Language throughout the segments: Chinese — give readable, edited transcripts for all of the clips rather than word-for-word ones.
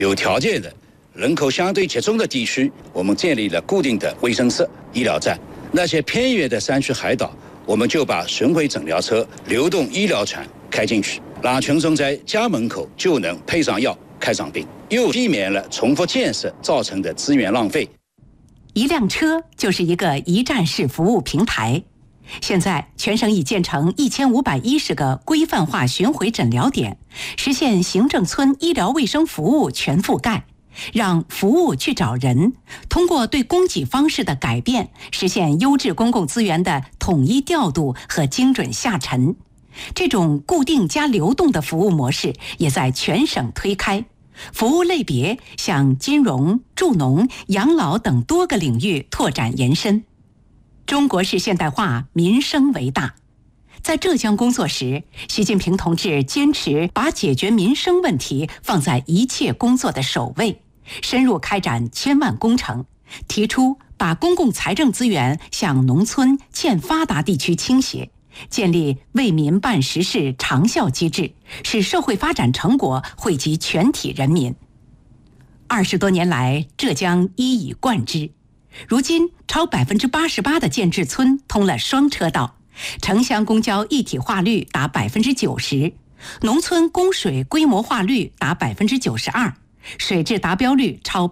有条件的、人口相对集中的地区，我们建立了固定的卫生室、医疗站；那些偏远的山区海岛，我们就把巡回诊疗车、流动医疗船开进去，让群众在家门口就能配上药、看上病，又避免了重复建设造成的资源浪费。 一辆车就是一个一站式服务平台。现在全省已建成1510个规范化巡回诊疗点，实现行政村医疗卫生服务全覆盖，让服务去找人，通过对供给方式的改变，实现优质公共资源的统一调度和精准下沉。这种固定加流动的服务模式也在全省推开，服务类别向金融、助农、养老等多个领域拓展延伸。中国式现代化，民生为大。在浙江工作时，习近平同志坚持把解决民生问题放在一切工作的首位，深入开展千万工程，提出把公共财政资源向农村、欠发达地区倾斜，建立为民办实事长效机制，使社会发展成果惠及全体人民。20多年来，浙江一以贯之。如今，超88%的建制村通了双车道，城乡公交一体化率达90%，农村供水规模化率达92%，水质达标率超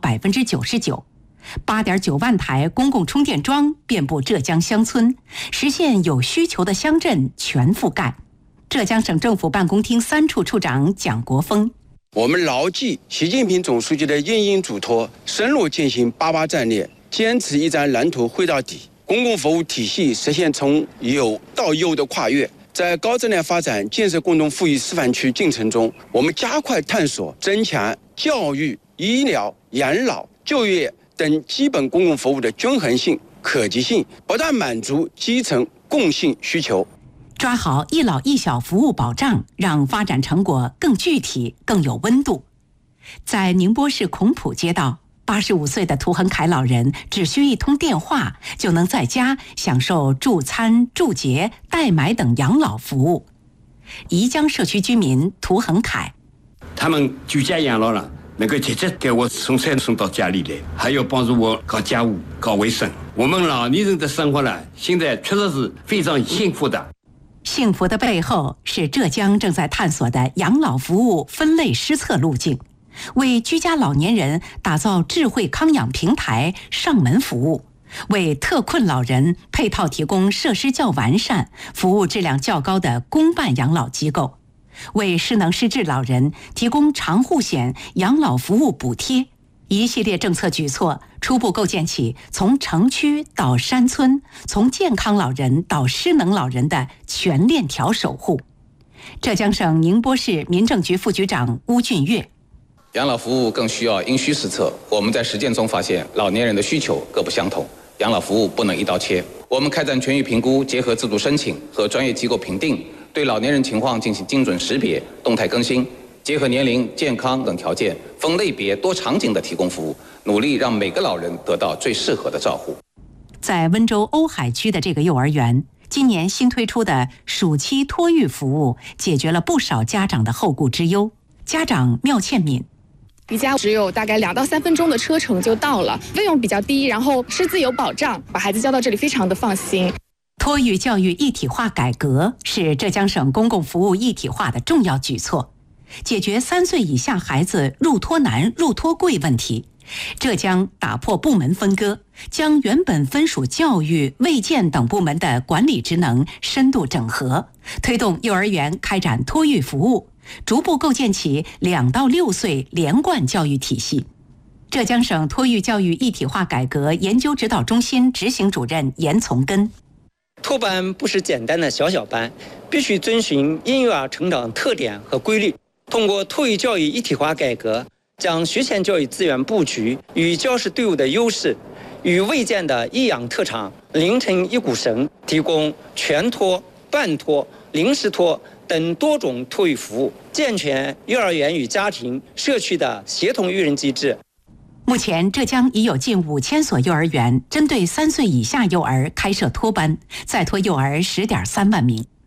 99%，8.9万台公共充电桩遍布浙江乡村，实现有需求的乡镇全覆盖。浙江省政府办公厅3处处长蒋国峰： 我们牢记习近平总书记的殷殷嘱托，深入践行88战略，坚持一站蓝图绘到底，公共服务体系实现从有到优的跨越。在高质量发展建设共同富裕示范区进程中，我们加快探索增强教育、医疗、养老、就业等基本公共服务的均衡性、可及性，不断满足基层共性需求。 抓好一老一小服务保障，让发展成果更具体、更有温度。在宁波市孔浦街道，85岁的涂恒凯老人只需一通电话，就能在家享受助餐、助洁、代买等养老服务。宜江社区居民涂恒凯： 他们居家养老了，能够直接给我送菜送到家里来，还要帮助我搞家务、搞卫生。我们老年人的生活呢，现在确实是非常幸福的。 幸福的背后是浙江正在探索的养老服务分类施策路径，为居家老年人打造智慧康养平台上门服务，为特困老人配套提供设施较完善、服务质量较高的公办养老机构，为失能失智老人提供长护险养老服务补贴。一系列政策举措初步构建起从城区到山村、从健康老人到失能老人的全链条守护。浙江省宁波市民政局副局长邬俊岳： 养老服务更需要因需施策。我们在实践中发现，老年人的需求各不相同，养老服务不能一刀切。我们开展全域评估，结合自主申请和专业机构评定，对老年人情况进行精准识别、动态更新，结合年龄、健康等条件，分类别、多场景的提供服务，努力让每个老人得到最适合的照顾。 在温州瓯海区的这个幼儿园，今年新推出的暑期托育服务，解决了不少家长的后顾之忧。家长缪倩敏： 离家只有大概2到3分钟的车程就到了，费用比较低，然后师资有保障，把孩子交到这里非常的放心。 托育教育一体化改革是浙江省公共服务一体化的重要举措，解决3岁以下孩子入托难、入托贵问题。浙江打破部门分割，将原本分属教育、卫健等部门的管理职能深度整合，推动幼儿园开展托育服务，逐步构建起2到6岁连贯教育体系。浙江省托育教育一体化改革研究指导中心执行主任严从根： 托班不是简单的小小班，必须遵循婴幼儿成长特点和规律。通过托育教育一体化改革，将学前教育资源布局与教师队伍的优势，与卫健的益养特长拧成一股绳，提供全托、半托、临时托等多种托育服务，健全幼儿园与家庭、社区的协同育人机制。 目前，浙江已有近5000所幼儿园针对3岁以下幼儿开设托班，在托幼儿10.3万名。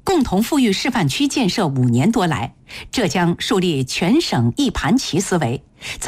共同富裕示范区建设5年多来，浙江树立全省一盘棋思维。